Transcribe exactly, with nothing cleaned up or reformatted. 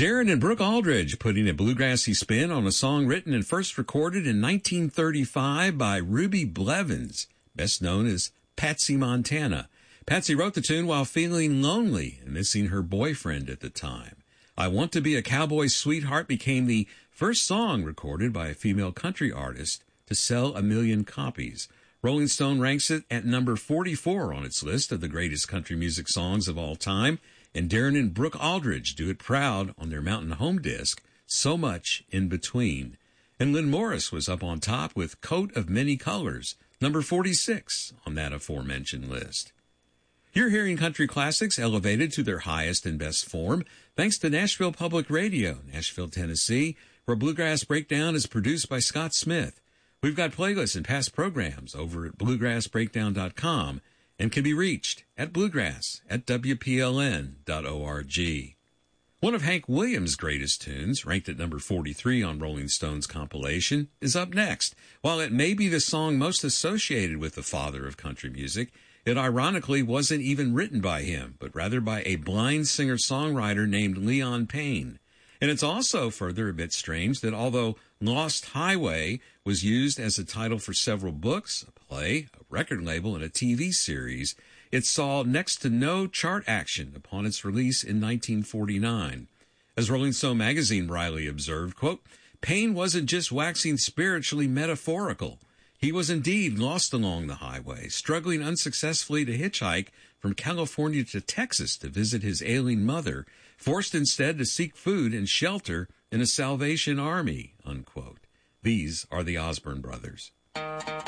Darren and Brooke Aldridge putting a bluegrassy spin on a song written and first recorded in nineteen thirty-five by Ruby Blevins, best known as Patsy Montana. Patsy wrote the tune while feeling lonely and missing her boyfriend at the time. I Want to Be a Cowboy's Sweetheart became the first song recorded by a female country artist to sell a million copies. Rolling Stone ranks it at number forty-four on its list of the greatest country music songs of all time, and Darren and Brooke Aldridge do it proud on their Mountain Home disc, So Much in Between. And Lynn Morris was up on top with Coat of Many Colors, number forty-six on that aforementioned list. You're hearing country classics elevated to their highest and best form thanks to Nashville Public Radio, Nashville, Tennessee, where Bluegrass Breakdown is produced by Scott Smith. We've got playlists and past programs over at bluegrass breakdown dot com and can be reached at bluegrass at w p l n dot org. One of Hank Williams' greatest tunes, ranked at number forty-three on Rolling Stone's compilation, is up next. While it may be the song most associated with the father of country music, it ironically wasn't even written by him, but rather by a blind singer-songwriter named Leon Payne. And it's also further a bit strange that although Lost Highway was used as a title for several books, a play, a record label, and a T V series, it saw next to no chart action upon its release in nineteen forty-nine. As Rolling Stone magazine wryly observed, quote, Payne wasn't just waxing spiritually metaphorical. He was indeed lost along the highway, struggling unsuccessfully to hitchhike from California to Texas to visit his ailing mother, forced instead to seek food and shelter in a Salvation Army, unquote. These are the Osborne Brothers.